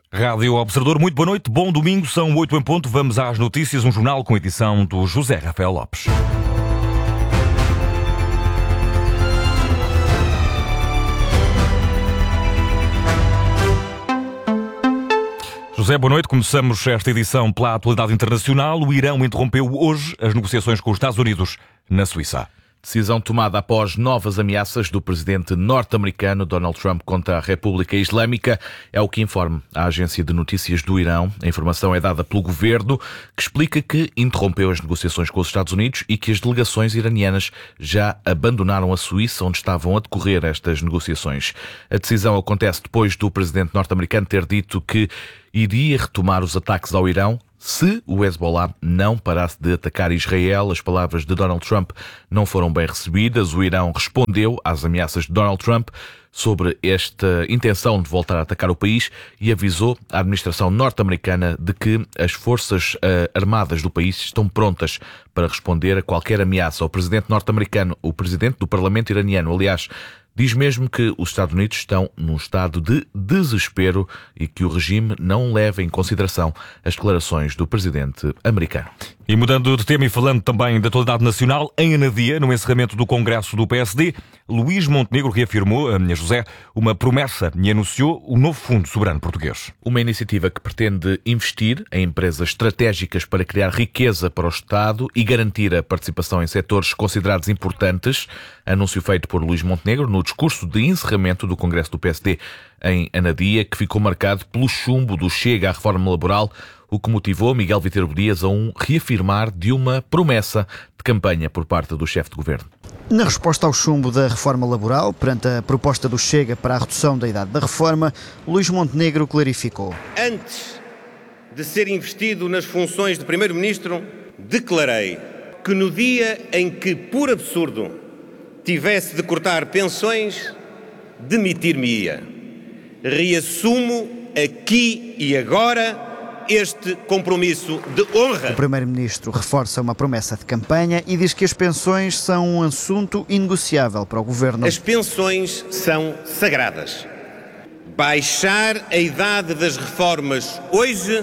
Rádio Observador, muito boa noite, bom domingo, são 8 em ponto, vamos às notícias, um jornal com edição do José Rafael Lopes. José, boa noite. Começamos esta edição pela atualidade internacional. O Irão interrompeu hoje as negociações com os Estados Unidos na Suíça. Decisão tomada após novas ameaças do presidente norte-americano Donald Trump contra a República Islâmica. É o que informa a agência de notícias do Irão. A informação é dada pelo governo, que explica que interrompeu as negociações com os Estados Unidos e que as delegações iranianas já abandonaram a Suíça, onde estavam a decorrer estas negociações. A decisão acontece depois do presidente norte-americano ter dito que iria retomar os ataques ao Irão se o Hezbollah não parasse de atacar Israel. As palavras de Donald Trump não foram bem recebidas. O Irão respondeu às ameaças de Donald Trump sobre esta intenção de voltar a atacar o país e avisou a administração norte-americana de que as forças armadas do país estão prontas para responder a qualquer ameaça. O presidente norte-americano, o presidente do parlamento iraniano, aliás, diz mesmo que os Estados Unidos estão num estado de desespero e que o regime não leva em consideração as declarações do presidente americano. E mudando de tema e falando também da atualidade nacional, em Anadia, no encerramento do Congresso do PSD, Luís Montenegro reafirmou, José, uma promessa e anunciou o novo Fundo Soberano Português. Uma iniciativa que pretende investir em empresas estratégicas para criar riqueza para o Estado e garantir a participação em setores considerados importantes. Anúncio feito por Luís Montenegro no discurso de encerramento do Congresso do PSD em Anadia, que ficou marcado pelo chumbo do Chega à reforma laboral, o que motivou Miguel Viterbo Dias a reafirmar de uma promessa de campanha por parte do chefe de governo. Na resposta ao chumbo da reforma laboral, perante a proposta do Chega para a redução da idade da reforma, Luís Montenegro clarificou. Antes de ser investido nas funções de Primeiro-Ministro, declarei que no dia em que, por absurdo, tivesse de cortar pensões, demitir-me-ia. Reassumo aqui e agora este compromisso de honra. O Primeiro-Ministro reforça uma promessa de campanha e diz que as pensões são um assunto inegociável para o Governo. As pensões são sagradas. Baixar a idade das reformas hoje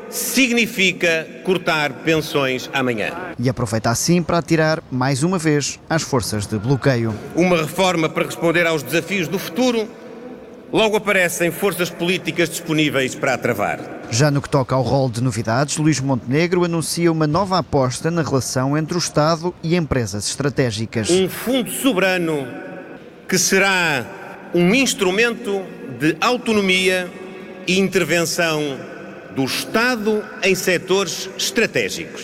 significa cortar pensões amanhã. E aproveita assim para atirar mais uma vez às forças de bloqueio. Uma reforma para responder aos desafios do futuro, logo aparecem forças políticas disponíveis para a travar. Já no que toca ao rol de novidades, Luís Montenegro anuncia uma nova aposta na relação entre o Estado e empresas estratégicas. Um fundo soberano que será um instrumento de autonomia e intervenção do Estado em setores estratégicos,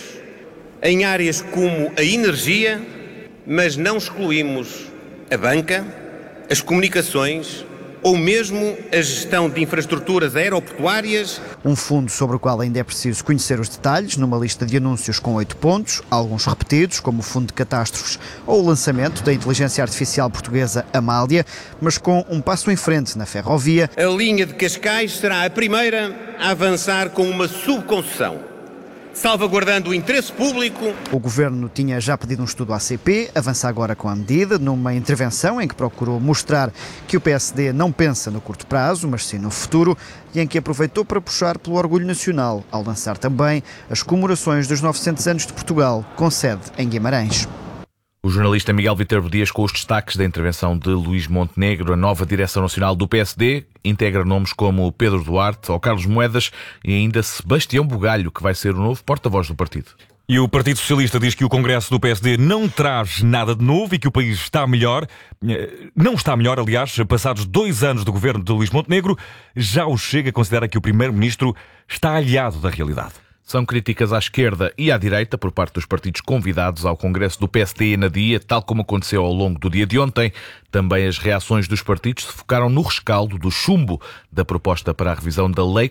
em áreas como a energia, mas não excluímos a banca, as comunicações ou mesmo a gestão de infraestruturas aeroportuárias. Um fundo sobre o qual ainda é preciso conhecer os detalhes, numa lista de anúncios com 8 pontos, alguns repetidos, como o Fundo de Catástrofes ou o lançamento da inteligência artificial portuguesa Amália, mas com um passo em frente na ferrovia. A linha de Cascais será a primeira a avançar com uma subconcessão, salvaguardando o interesse público. O Governo tinha já pedido um estudo à ACP, avança agora com a medida, numa intervenção em que procurou mostrar que o PSD não pensa no curto prazo, mas sim no futuro, e em que aproveitou para puxar pelo orgulho nacional, ao lançar também as comemorações dos 900 anos de Portugal, com sede em Guimarães. O jornalista Miguel Viterbo Dias com os destaques da intervenção de Luís Montenegro. A nova direção nacional do PSD integra nomes como Pedro Duarte ou Carlos Moedas e ainda Sebastião Bugalho, que vai ser o novo porta-voz do partido. E o Partido Socialista diz que o Congresso do PSD não traz nada de novo e que o país está melhor. Não está melhor, aliás, passados 2 anos do governo de Luís Montenegro, já o Chega considera que o Primeiro-Ministro está aliado da realidade. São críticas à esquerda e à direita por parte dos partidos convidados ao Congresso do PSD em Anadia, tal como aconteceu ao longo do dia de ontem. Também as reações dos partidos se focaram no rescaldo do chumbo da proposta para a revisão da lei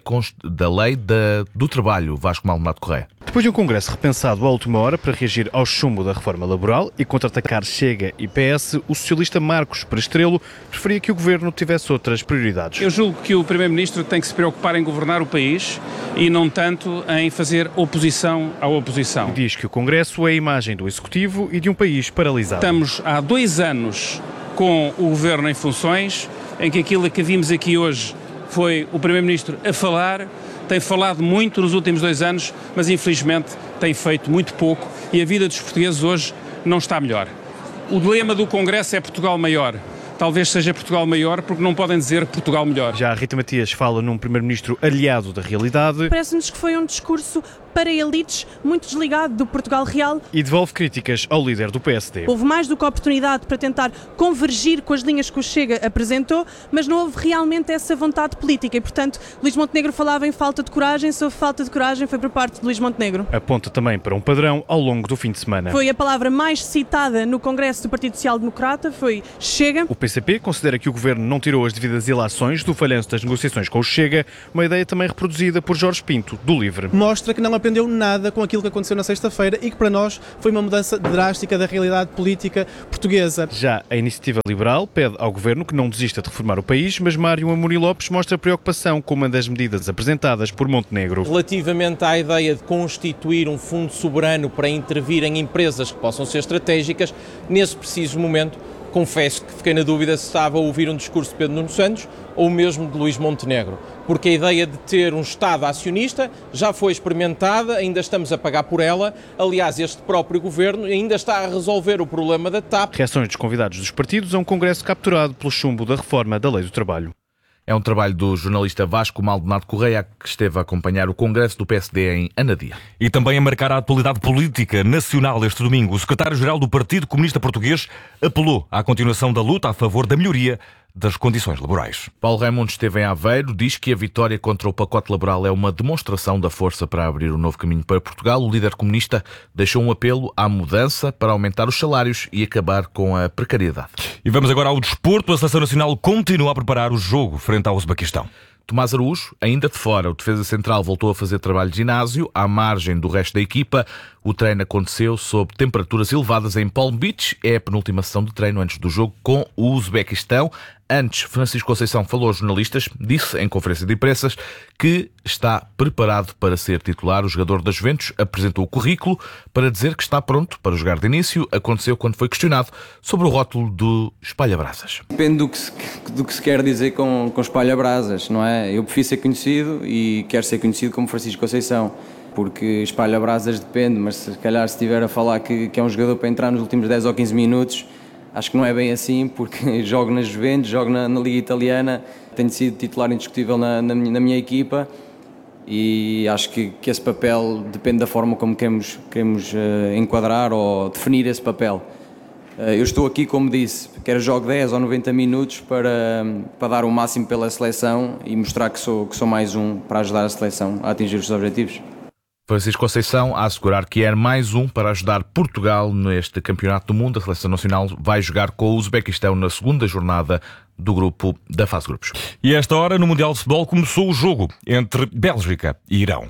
do trabalho. Vasco Maldonado Correia. Depois de um congresso repensado à última hora para reagir ao chumbo da reforma laboral e contra-atacar Chega e PS, o socialista Marcos Perestrelo preferia que o governo tivesse outras prioridades. Eu julgo que o primeiro-ministro tem que se preocupar em governar o país e não tanto em fazer oposição à oposição. Diz que o congresso é a imagem do executivo e de um país paralisado. Estamos há 2 anos com o governo em funções, em que aquilo que vimos aqui hoje foi o Primeiro-Ministro a falar, tem falado muito nos últimos 2 anos, mas infelizmente tem feito muito pouco e a vida dos portugueses hoje não está melhor. O lema do Congresso é Portugal maior. Talvez seja Portugal maior porque não podem dizer Portugal melhor. Já a Rita Matias fala num Primeiro-Ministro aliado da realidade. Parece-nos que foi um discurso para elites, muito desligado do Portugal real. E devolve críticas ao líder do PSD. Houve mais do que oportunidade para tentar convergir com as linhas que o Chega apresentou, mas não houve realmente essa vontade política e, portanto, Luís Montenegro falava em falta de coragem. Se houve falta de coragem foi por parte de Luís Montenegro. Aponta também para um padrão ao longo do fim de semana. Foi a palavra mais citada no Congresso do Partido Social Democrata, foi Chega. O PCP considera que o Governo não tirou as devidas ilações do falhanço das negociações com o Chega, uma ideia também reproduzida por Jorge Pinto, do LIVRE. Mostra que não aprendeu nada com aquilo que aconteceu na sexta-feira e que para nós foi uma mudança drástica da realidade política portuguesa. Já a Iniciativa Liberal pede ao Governo que não desista de reformar o país, mas Mário Amorim Lopes mostra preocupação com uma das medidas apresentadas por Montenegro. Relativamente à ideia de constituir um fundo soberano para intervir em empresas que possam ser estratégicas, nesse preciso momento, confesso que fiquei na dúvida se estava a ouvir um discurso de Pedro Nuno Santos ou mesmo de Luís Montenegro, porque a ideia de ter um Estado acionista já foi experimentada, ainda estamos a pagar por ela. Aliás, este próprio Governo ainda está a resolver o problema da TAP. Reações dos convidados dos partidos a um congresso capturado pelo chumbo da reforma da Lei do Trabalho. É um trabalho do jornalista Vasco Maldonado Correia, que esteve a acompanhar o Congresso do PSD em Anadia. E também a marcar a atualidade política nacional este domingo. O secretário-geral do Partido Comunista Português apelou à continuação da luta a favor da melhoria das condições laborais. Paulo Raimundo esteve em Aveiro, diz que a vitória contra o pacote laboral é uma demonstração da força para abrir um novo caminho para Portugal. O líder comunista deixou um apelo à mudança para aumentar os salários e acabar com a precariedade. E vamos agora ao desporto. A Seleção Nacional continua a preparar o jogo frente ao Uzbequistão. Tomás Araújo, ainda de fora, o defesa central voltou a fazer trabalho de ginásio à margem do resto da equipa. O treino aconteceu sob temperaturas elevadas em Palm Beach. É a penúltima sessão de treino antes do jogo com o Uzbequistão. Antes, Francisco Conceição falou aos jornalistas, disse em conferência de imprensa que está preparado para ser titular. O jogador da Juventus apresentou o currículo para dizer que está pronto para jogar de início. Aconteceu quando foi questionado sobre o rótulo do espalha-brasas. Depende do que se quer dizer com espalha-brasas, não é? Eu prefiro ser conhecido e quero ser conhecido como Francisco Conceição, porque espalha-brasas depende, mas se calhar se estiver a falar que é um jogador para entrar nos últimos 10 ou 15 minutos, acho que não é bem assim, porque jogo na Juventus, jogo na Liga Italiana, tenho sido titular indiscutível na minha equipa e acho que esse papel depende da forma como queremos enquadrar ou definir esse papel. Eu estou aqui, como disse, quer jogo 10 ou 90 minutos para dar o máximo pela seleção e mostrar que sou mais um para ajudar a seleção a atingir os objetivos. Francisco Conceição a assegurar que é mais um para ajudar Portugal neste Campeonato do Mundo. A Seleção Nacional vai jogar com o Uzbequistão na segunda jornada do grupo da fase de grupos. E a esta hora, no Mundial de Futebol, começou o jogo entre Bélgica e Irão.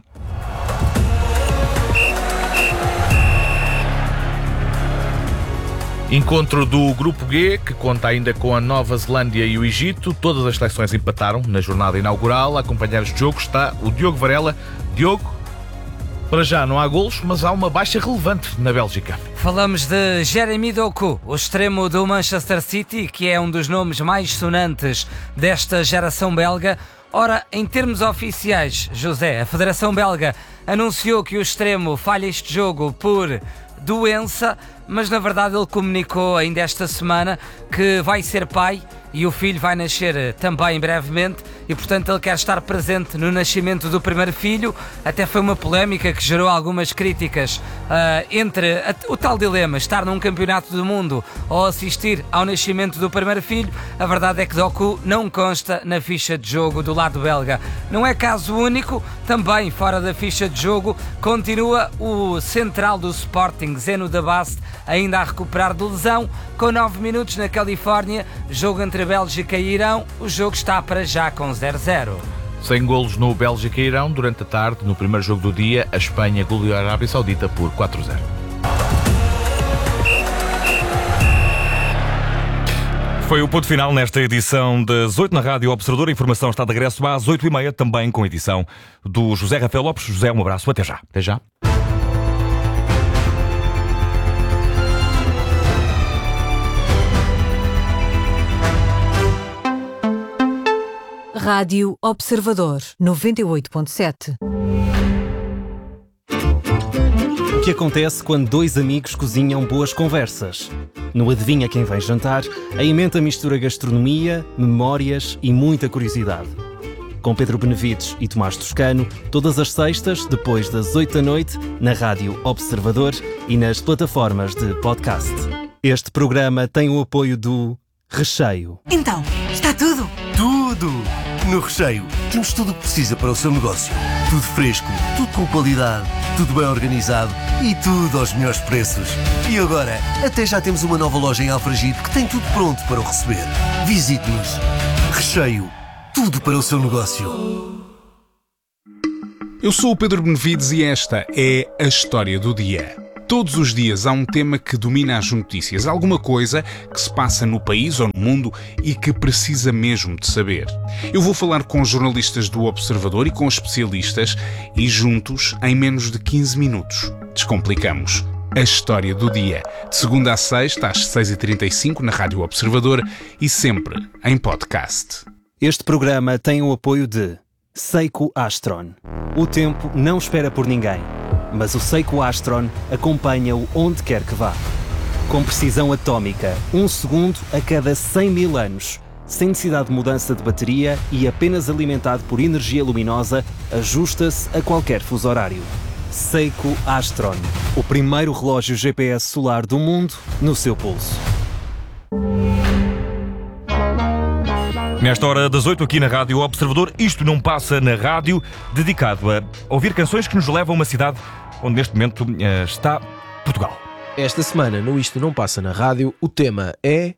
Encontro do Grupo G, que conta ainda com a Nova Zelândia e o Egito. Todas as seleções empataram na jornada inaugural. A acompanhar este jogo está o Diogo Varela. Diogo, para já não há golos, mas há uma baixa relevante na Bélgica. Falamos de Jeremy Doku, o extremo do Manchester City, que é um dos nomes mais sonantes desta geração belga. Ora, em termos oficiais, José, a Federação Belga anunciou que o extremo falha este jogo por doença, mas na verdade ele comunicou ainda esta semana que vai ser pai e o filho vai nascer também brevemente e portanto ele quer estar presente no nascimento do primeiro filho. Até foi uma polémica que gerou algumas críticas entre o tal dilema, estar num campeonato do mundo ou assistir ao nascimento do primeiro filho. A verdade é que Doku não consta na ficha de jogo do lado belga. Não é caso único, também fora da ficha de jogo continua o central do Sporting, Zeno da Bast, ainda a recuperar de lesão. Com 9 minutos na Califórnia, jogo entre Bélgica e Irão, o jogo está para já com 0-0. Sem golos no Bélgica e Irão, durante a tarde, no primeiro jogo do dia, a Espanha goleou a Arábia Saudita por 4-0. Foi o ponto final nesta edição das 8 na Rádio Observador. A informação está de regresso às 8h30, também com a edição do José Rafael Lopes. José, um abraço, até já. Até já. Rádio Observador 98.7. O que acontece quando dois amigos cozinham boas conversas? No Adivinha Quem Vem Jantar, a emenda mistura gastronomia, memórias e muita curiosidade. Com Pedro Benevides e Tomás Toscano, todas as sextas, depois das 8 da noite, na Rádio Observador e nas plataformas de podcast. Este programa tem o apoio do Recheio. Então, está tudo? Tudo! No Recheio temos tudo o que precisa para o seu negócio. Tudo fresco, tudo com qualidade, tudo bem organizado e tudo aos melhores preços. E agora, até já temos uma nova loja em Alfragide que tem tudo pronto para o receber. Visite-nos. Recheio. Tudo para o seu negócio. Eu sou o Pedro Benevides e esta é a história do dia. Todos os dias há um tema que domina as notícias, alguma coisa que se passa no país ou no mundo e que precisa mesmo de saber. Eu vou falar com jornalistas do Observador e com especialistas e juntos, em menos de 15 minutos, descomplicamos a história do dia. De segunda a sexta, às 6h35 na Rádio Observador e sempre em podcast. Este programa tem o apoio de Seiko Astron. O tempo não espera por ninguém, mas o Seiko Astron acompanha-o onde quer que vá. Com precisão atómica, 1 segundo a cada 100 mil anos, sem necessidade de mudança de bateria e apenas alimentado por energia luminosa, ajusta-se a qualquer fuso horário. Seiko Astron, o primeiro relógio GPS solar do mundo no seu pulso. Nesta hora das 8 aqui na Rádio Observador, Isto Não Passa na Rádio, dedicado a ouvir canções que nos levam a uma cidade onde neste momento está Portugal. Esta semana no Isto Não Passa na Rádio, o tema é...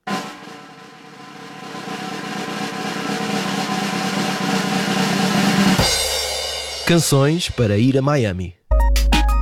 Canções para ir a Miami.